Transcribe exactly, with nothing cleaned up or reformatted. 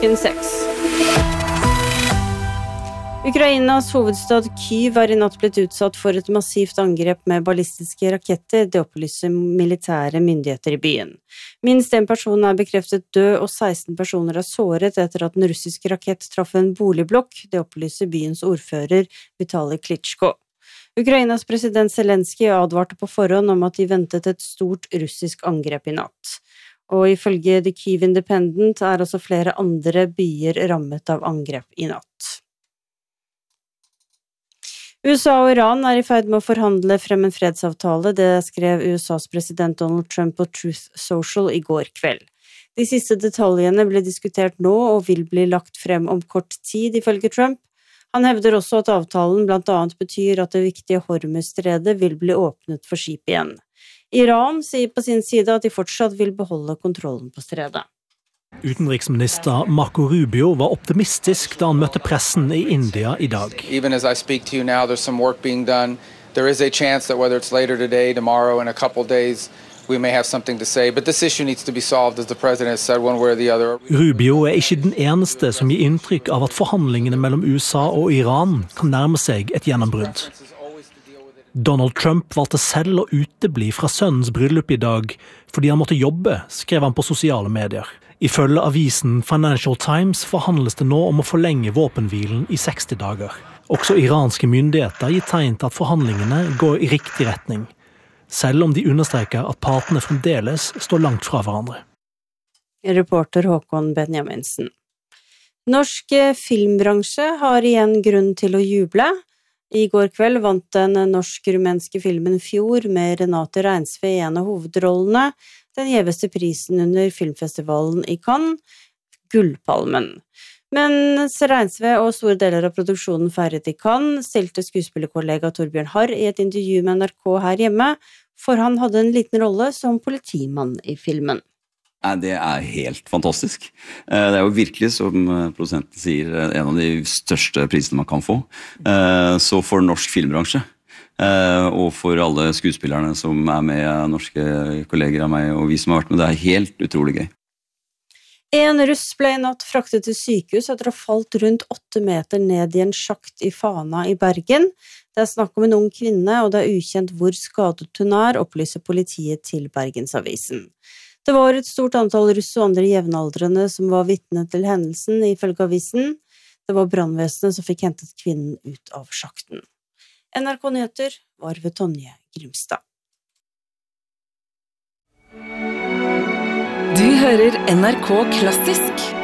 Klokken seks. Ukrainas hovedstad Kyiv er i natt blitt utsatt for et massivt angrep med ballistiske raketter, det opplyser militære myndigheter i byen. Minst en person er bekreftet død, og seksten personer er såret etter at en russisk rakett traff en boligblokk, det opplyser byens ordfører Vitali Klitschko. Ukrainas president Zelensky advarte på forhånd om at de ventet et stort russisk angrep i natt. Og ifølge The Kyiv Independent er også flere andre byer rammet av angrep i natt. U S A og Iran er i ferd med å forhandle frem en fredsavtale, det skrev U S A's president Donald Trump på Truth Social i går kveld. De siste detaljene ble diskutert nå og vil bli lagt frem om kort tid, ifølge Trump. Han hevder også at avtalen blant annet betyr at det viktige Hormuz-stredet vil bli åpnet for skip igjen. Iran sier på sin side at de fortsatt vil beholde kontrollen på stredet. Utenriksminister Marco Rubio var optimistisk da han møtte pressen i India i dag. Even as I speak to you now, there's some work being done. There is a chance that whether it's later today, tomorrow, in a couple days, we may have something to say. But this issue needs to be solved, as the president has said, one way or the other. Rubio er ikke den eneste som gir inntrykk av at forhandlingene mellom U S A og Iran kan nærme seg et gjennombrudd. Donald Trump valgte selv å utebli fra sønnens bryllup i dag fordi han måtte jobbe, skrev han på sosiale medier. Ifølge avisen Financial Times forhandles det nå om å forlenge våpenhvilen i seksti dager. Også iranske myndigheter gir tegn til at forhandlingene går i riktig retning, selv om de understreker at partene fremdeles står langt fra hverandre. Reporter Håkon Benjaminsen. Norsk filmbransje har igjen grunn til å juble. I går kveld vant den norsk-rumenske filmen Fjord med Renate Reinsve i en av hovedrollene, den gjeveste prisen under filmfestivalen i Cannes, Gullpalmen. Mens Reinsve og store deler av produksjonen feiret i Cannes, stilte skuespillerkollega Torbjørn Harr i et intervju med N R K her hjemme, for han hadde en liten rolle som politimann i filmen. Det er helt fantastisk. Det er jo virkelig, som produsenten sier, en av de største prisene man kan få. Så for norsk filmbransje, og for alle skuespillerne som er med, norske kolleger av meg, og vi som har vært med, det er helt utrolig gøy. En russ ble i natt fraktet til sykehus etter å ha falt rundt åtte meter ned i en sjakt i Fana i Bergen. Det er snakk om en ung kvinne, og det er ukjent hvor skadet hun er, opplyser politiet til Bergensavisen. Det var et stort antall russ og andre jevnaldrende som var vitne til hendelsen, ifølge avisen. Det var brannvesenet som fikk hentet kvinnen ut av sjakten. N R K Nyheter var ved Tonje Grimstad. Du hører N R K Klassisk.